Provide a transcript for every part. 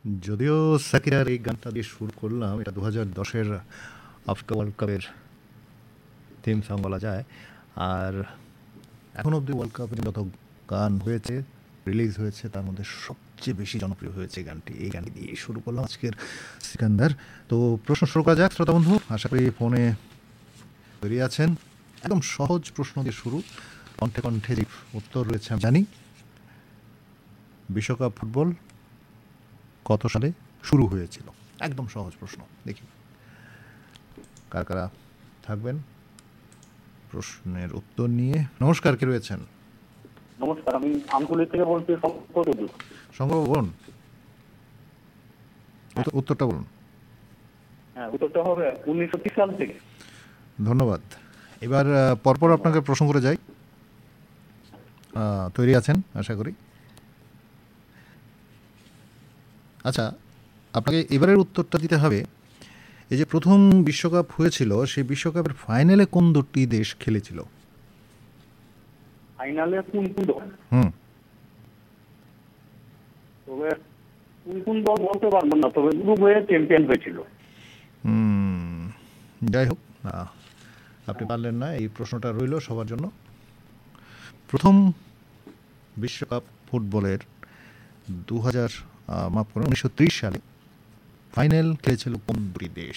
যদিও সাকিরার এই গানটা দিয়ে শুরু করলাম, এটা 2010-এর আফ্রিকা ওয়ার্ল্ড কাপের থিম সং বলা যায়। আর এখন অবধি ওয়ার্ল্ড কাপে যত গান হয়েছে, রিলিজ হয়েছে, তার মধ্যে সবচেয়ে বেশি জনপ্রিয় হয়েছে গানটি। এই গানটি দিয়ে শুরু করলাম আজকের সিকান্দার। তো প্রশ্ন শুরু করা যাক শ্রোতা বন্ধু, আশা করি ফোনে তৈরি আছেন। একদম সহজ প্রশ্ন দিয়ে শুরু, কণ্ঠে কণ্ঠে যে উত্তর রয়েছে আমি জানি। বিশ্বকাপ ফুটবল কত সালে শুরু হয়েছিল? একদম সহজ প্রশ্ন, দেখি কার কারা থাকবেন প্রশ্নের উত্তর নিয়ে। নমস্কার, কে রয়েছেন? নমস্কার, আমি আমকুলি থেকে বলছি। সংগ্রহ বলুন, উত্তরটা বলুন। হ্যাঁ, উত্তরটা হবে 1930 সাল থেকে। ধন্যবাদ। এবার পরপর আপনাকে প্রশ্ন করে যাই, তৈরি আছেন আশা করি। আচ্ছা, আপনাকে এবারের উত্তরটা দিতে হবে। এই যে প্রথম বিশ্বকাপ হয়েছিল, সেই বিশ্বকাপের ফাইনালে কোন দুটি দেশ খেলেছিল? ফাইনালে কোন কোন দল? তবে কোন কোন দল বলতে পারবো না, তবে উরুগুয়ে চ্যাম্পিয়ন হয়েছিল। যাই হোক, আপনি পারলেন না, এই প্রশ্নটা রইল সবার জন্য। প্রথম বিশ্বকাপ ফুটবলের 1930 সালে ফাইনাল খেলেছিল কোন দুটি দেশ?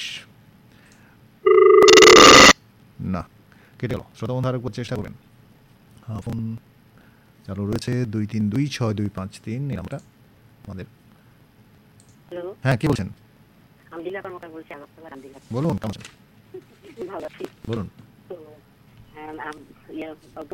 না, কেটে গেল। শ্রোতা বন্ধু আরেকবার চেষ্টা করবেন। ফোন চালু রয়েছে 23262553 এই নামটা আমাদের। হ্যাঁ, কে বলছেন? বলুন, কেমন আছেন? বলুন।